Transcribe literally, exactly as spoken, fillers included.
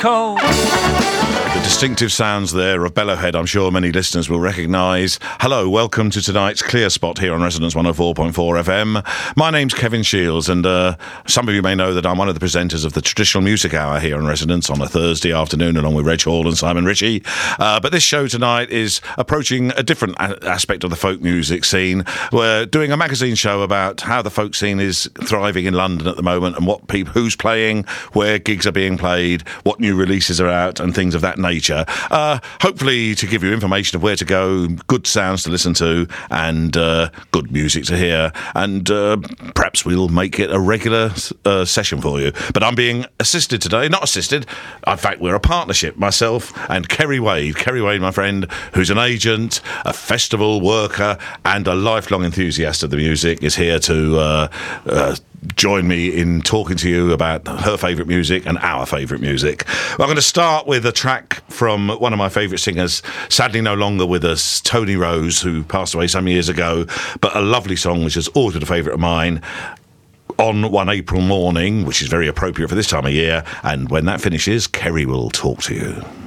cold. The distinctive sounds there of Bellowhead, I'm sure many listeners will recognise. Hello, welcome to tonight's Clear Spot here on Resonance one oh four point four F M. My name's Kevin Shields, and uh, some of you may know that I'm one of the presenters of the Traditional Music Hour here on Resonance on a Thursday afternoon, along with Reg Hall and Simon Ritchie. Uh, but this show tonight is approaching a different a- aspect of the folk music scene. We're doing a magazine show about how the folk scene is thriving in London at the moment, and what people, who's playing, where gigs are being played, what new releases are out, and things of that nature. Uh, hopefully to give you information of where to go, good sounds to listen to, and uh, good music to hear, and uh, perhaps we'll make it a regular uh, session for you. But I'm being assisted today, not assisted, in fact we're a partnership, myself and Kerry Wade. Kerry Wade, my friend, who's an agent, a festival worker, and a lifelong enthusiast of the music, is here to uh, uh, join me in talking to you about her favourite music and our favourite music. Well, I'm going to start with a track from one of my favourite singers, sadly no longer with us, Tony Rose, who passed away some years ago, but a lovely song which has always been a favourite of mine, On One April Morning, which is very appropriate for this time of year. And when that finishes, Kerry will talk to you.